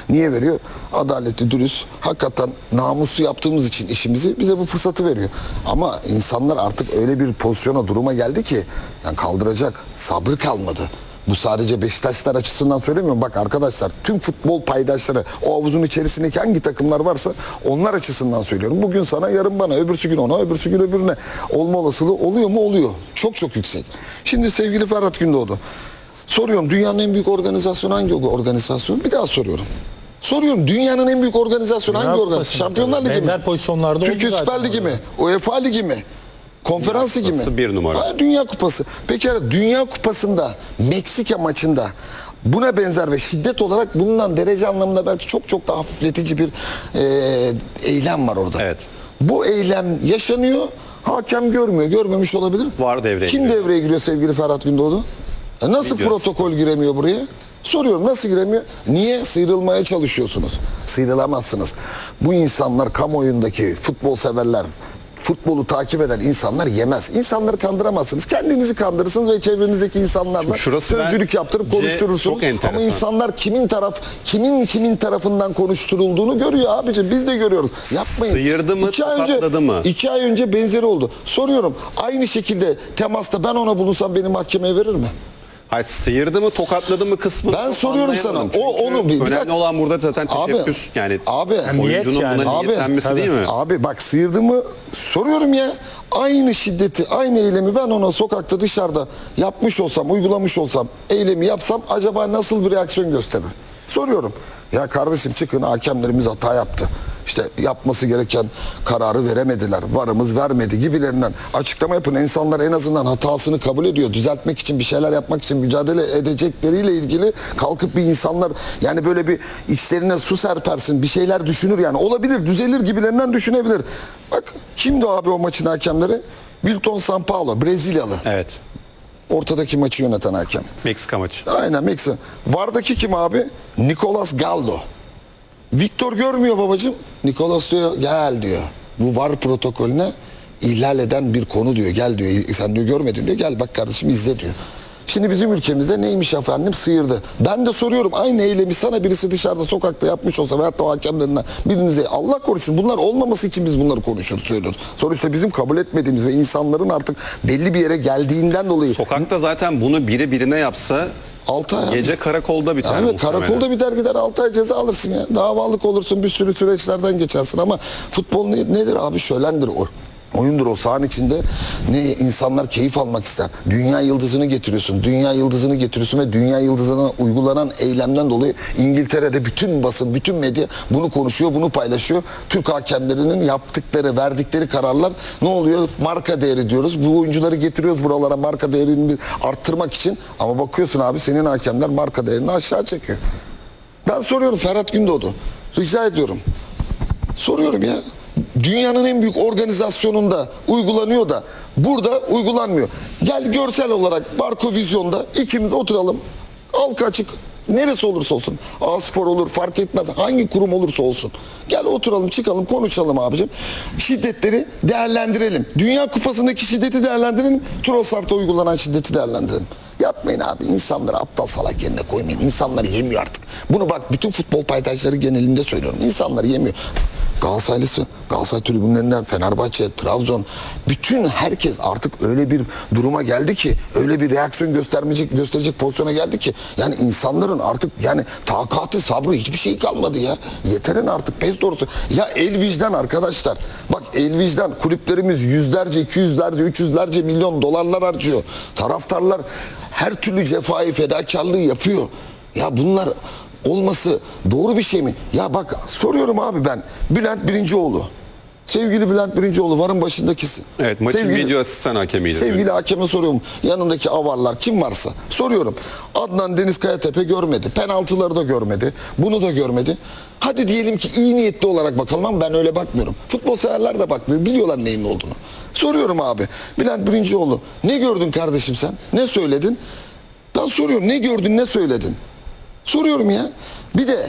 Niye veriyor? Adaletli, dürüst, hakikaten namuslu yaptığımız için işimizi bize bu fırsatı veriyor. Ama insanlar artık öyle bir pozisyona, duruma geldi ki yani kaldıracak sabrı kalmadı. Bu sadece Beşiktaşlar açısından söylemiyorum. Bak arkadaşlar, tüm futbol paydaşları, o havuzun içerisindeki hangi takımlar varsa onlar açısından söylüyorum. Bugün sana, yarın bana, öbürsü gün ona, öbürsü gün öbürüne olma olasılığı oluyor mu? Oluyor. Çok çok yüksek. Şimdi sevgili Ferhat Gündoğdu, soruyorum, dünyanın en büyük organizasyonu hangi organizasyon? Bir daha soruyorum. Soruyorum, dünyanın en büyük organizasyonu hangi organizasyon? Şampiyonlar Ligi mi? Benzer pozisyonlarda Türkiye Süper Ligi mi? UEFA Ligi mi? Konferans Ligi mi? Bir numara. Dünya Kupası. Peki Dünya Kupası'nda, Meksika maçında buna benzer ve şiddet olarak bundan derece anlamında belki çok çok daha hafifletici bir eylem var orada. Evet. Bu eylem yaşanıyor. Hakem görmüyor. Görmemiş olabilir. VAR devreye Kim giriyor. devreye giriyor sevgili Ferhat Gündoğdu? Nasıl Biliyoruz. protokol giremiyor buraya? Soruyorum, nasıl giremiyor? Niye? Sıyrılmaya çalışıyorsunuz. Sıyrılamazsınız. Bu insanlar, kamuoyundaki futbol severler, futbolu takip eden insanlar yemez. İnsanları kandıramazsınız. Kendinizi kandırırsınız ve çevrenizdeki insanlarla sözcülük yaptırıp konuşturursunuz. Ama insanlar kimin tarafından konuşturulduğunu görüyor abicim. Biz de görüyoruz. Yapmayın. Sıyırdı mı, tokatladı mı? 2 ay önce benzeri oldu. Soruyorum, aynı şekilde temasta ben ona bulunsam beni mahkemeye verir mi? Hayır, sıyırdı mı, tokatladı mı kısmı? Ben soruyorum sana. Önemli olan burada zaten teşebbüs. Yani oyuncunun yani. buna niyetlenmesi değil mi? Abi bak, sıyırdı mı? Soruyorum ya. Aynı şiddeti, aynı eylemi ben ona sokakta, dışarıda yapmış olsam, uygulamış olsam, eylemi yapsam acaba nasıl bir reaksiyon gösterir? Soruyorum. Ya kardeşim, çıkın, hakemlerimiz hata yaptı. İşte yapması gereken kararı veremediler. Varımız vermedi gibilerinden açıklama yapın. İnsanlar en azından hatasını kabul ediyor. Düzeltmek için, bir şeyler yapmak için mücadele edecekleriyle ilgili kalkıp bir insanlar yani böyle bir içlerine su serpersin, bir şeyler düşünür yani. Olabilir, düzelir gibilerinden düşünebilir. Bak, kimdi abi o maçın hakemleri? Wilton Sampaio, Brezilyalı. Evet. Ortadaki maçı yöneten hakem. Meksika maçı. Aynen, Meksika. VAR'daki kim abi? Nicolas Galdo. Victor görmüyor babacığım. Nicolas diyor gel diyor. Bu VAR protokolüne ihlal eden bir konu diyor. Gel diyor, sen diyor görmedin diyor. Gel bak kardeşim, izle diyor. Şimdi bizim ülkemizde neymiş efendim? Sıyırdı. Ben de soruyorum, aynı eylemi sana birisi dışarıda sokakta yapmış olsa veyahut da o hakemlerinden birinize, Allah korusun, bunlar olmaması için biz bunları konuşuyoruz, söylüyoruz. Sonuçta bizim kabul etmediğimiz ve insanların artık belli bir yere geldiğinden dolayı. Sokakta zaten bunu biri birine yapsa 6 ay gece karakolda biter. Evet, karakolda biter gider, 6 ay ceza alırsın ya. Davalık olursun, bir sürü süreçlerden geçersin ama futbol nedir abi? Şölendir o. Oyundur o. Sahanın içinde ne insanlar keyif almak ister. Dünya yıldızını getiriyorsun. Dünya yıldızını getiriyorsun ve dünya yıldızına uygulanan eylemden dolayı İngiltere'de bütün basın, bütün medya bunu konuşuyor, bunu paylaşıyor. Türk hakemlerinin yaptıkları, verdikleri kararlar ne oluyor? Marka değeri diyoruz. Bu oyuncuları getiriyoruz buralara marka değerini arttırmak için. Ama bakıyorsun abi, senin hakemler marka değerini aşağı çekiyor. Ben soruyorum Ferhat Gündoğdu. Rica ediyorum. Soruyorum ya. Dünyanın en büyük organizasyonunda uygulanıyor da burada uygulanmıyor. Gel görsel olarak Barko Vizyon'da ikimiz oturalım. Halka açık. Neresi olursa olsun. A-Spor olur, fark etmez. Hangi kurum olursa olsun. Gel oturalım, çıkalım, konuşalım abicim. Şiddetleri değerlendirelim. Dünya Kupası'ndaki şiddeti değerlendirelim. Trossard'da uygulanan şiddeti değerlendirelim. Yapmayın abi. İnsanları aptal salak yerine koymayın. İnsanlar yemiyor artık. Bunu bak, bütün futbol paydaşları genelinde söylüyorum. İnsanlar yemiyor. Galatasaraylısı, Galatasaray tribünlerinden, Fenerbahçe, Trabzon, bütün herkes artık öyle bir duruma geldi ki, öyle bir reaksiyon gösterecek pozisyona geldi ki, yani insanların artık yani takatı, sabrı, hiçbir şey kalmadı ya. Yeterin artık, pes doğrusu. Ya el vicdan arkadaşlar. Bak, el vicdan, kulüplerimiz yüzlerce, 200'lerce, 300'lerce milyon dolarlar harcıyor. Taraftarlar her türlü cefayı, fedakarlığı yapıyor. Ya bunlar olması doğru bir şey mi? Ya bak, soruyorum abi ben. Bülent Birincioğlu. Sevgili Bülent Birincioğlu, VAR'ın başındakisi. Evet, maçın video asistan hakemiydi. Sevgili hakeme soruyorum. Yanındaki avarlar kim varsa soruyorum. Adnan Deniz Kayatepe görmedi. Penaltıları da görmedi. Bunu da görmedi. Hadi diyelim ki iyi niyetli olarak bakalım ama ben öyle bakmıyorum. Futbol severler de bakmıyor. Biliyorlar neyin olduğunu. Soruyorum abi. Bülent Birincioğlu, ne gördün kardeşim sen? Ne söyledin? Ben soruyorum. Ne gördün, ne söyledin? Soruyorum ya. Bir de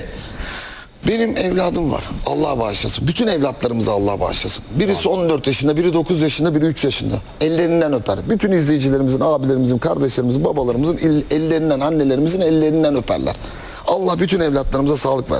benim evladım var. Allah bağışlasın. Bütün evlatlarımızı Allah bağışlasın. Birisi 14 yaşında, biri 9 yaşında, biri 3 yaşında. Ellerinden öper. Bütün izleyicilerimizin, abilerimizin, kardeşlerimizin, babalarımızın ellerinden, annelerimizin ellerinden öperler. Allah bütün evlatlarımıza sağlık versin.